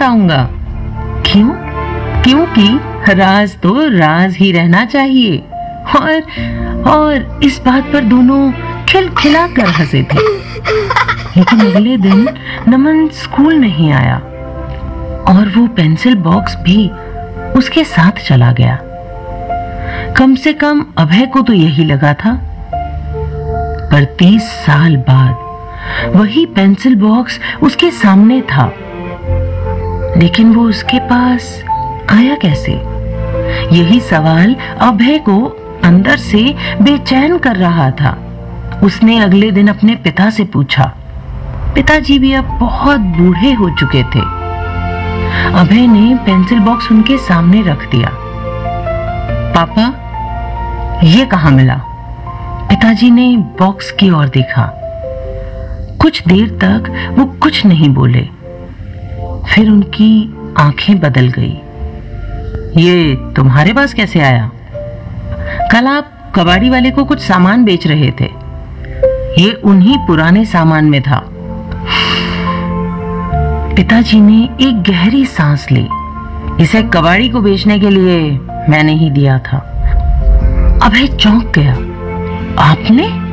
बताऊंगा। क्यों? क्योंकि राज तो राज ही रहना चाहिए। और इस बात पर दोनों खिलखिला कर हंसे थे। लेकिन अगले दिन नमन स्कूल नहीं आया और वो पेंसिल बॉक्स भी उसके साथ चला गया। कम से कम अभय को तो यही लगा था। पर 30 साल बाद वही पेंसिल बॉक्स उसके सामने था। लेकिन वो उसके पास आया कैसे? यही सवाल अभय को अंदर से बेचैन कर रहा था। उसने अगले दिन अपने पिता से पूछा। पिताजी भी अब बहुत बूढ़े हो चुके थे। अभय ने पेंसिल बॉक्स उनके सामने रख दिया। पापा, ये कहाँ मिला? पिताजी ने बॉक्स की ओर देखा। कुछ देर तक वो कुछ नहीं बोले। फिर उनकी आंखें बदल गई। ये तुम्हारे पास कैसे आया? कल आप कबाड़ी वाले को कुछ सामान बेच रहे थे। ये उन्हीं पुराने सामान में था। पिताजी ने एक गहरी सांस ली। इसे कबाड़ी को बेचने के लिए मैंने ही दिया था। अभय चौंक गया। आपने?